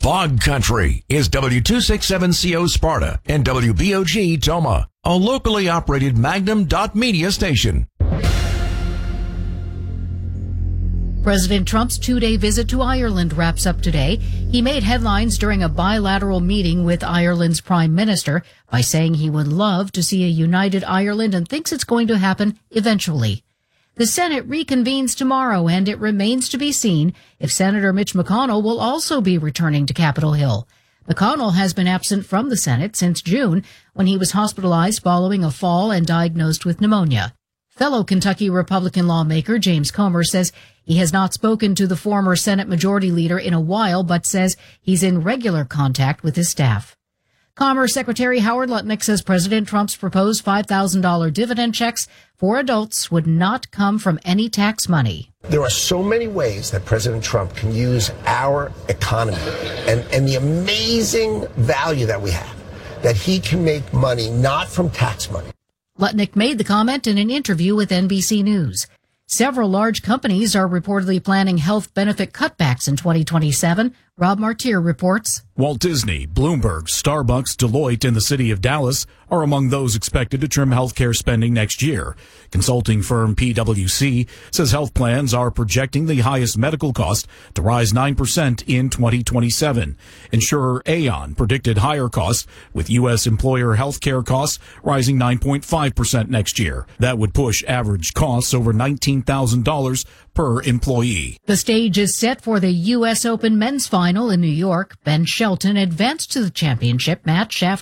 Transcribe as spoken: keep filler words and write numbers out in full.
Fog Country is W two sixty-seven C O Sparta and W B O G Toma, a locally operated Magnum dot media station. President Trump's two-day visit to Ireland wraps up today. He made headlines during a bilateral meeting with Ireland's Prime Minister by saying he would love to see a united Ireland and thinks it's going to happen eventually. The Senate reconvenes tomorrow, and it remains to be seen if Senator Mitch McConnell will also be returning to Capitol Hill. McConnell has been absent from the Senate since June, when he was hospitalized following a fall and diagnosed with pneumonia. Fellow Kentucky Republican lawmaker James Comer says he has not spoken to the former Senate Majority Leader in a while, but says he's in regular contact with his staff. Commerce Secretary Howard Lutnick says President Trump's proposed five thousand dollars dividend checks for adults would not come from any tax money. There are so many ways that President Trump can use our economy and, and the amazing value that we have, that he can make money not from tax money. Lutnick made the comment in an interview with N B C News. Several large companies are reportedly planning health benefit cutbacks in twenty twenty-seven. Rob Martier reports. Walt Disney, Bloomberg, Starbucks, Deloitte, and the city of Dallas are among those expected to trim healthcare spending next year. Consulting firm P W C says health plans are projecting the highest medical cost to rise nine percent in twenty twenty-seven. Insurer Aon predicted higher costs, with U S employer healthcare costs rising nine point five percent next year. That would push average costs over nineteen thousand dollars per employee. The stage is set for the U S Open men's final in New York. Ben Shelton advanced to the championship match after